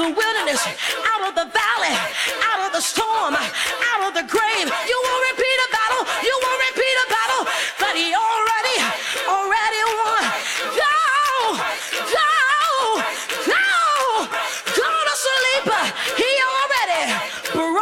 the wilderness, out of the valley, out of the storm, out of the grave. You will repeat